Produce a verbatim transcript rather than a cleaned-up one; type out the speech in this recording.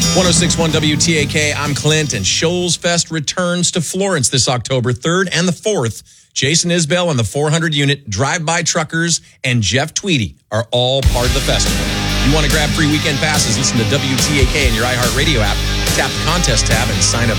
one oh six point one W T A K, I'm Clint, and Shoals Fest returns to Florence this October third and the fourth. Jason Isbell and the four hundred unit Drive-By Truckers and Jeff Tweedy are all part of the festival. If you want to grab free weekend passes, listen to W T A K in your iHeartRadio app, tap the contest tab, and sign up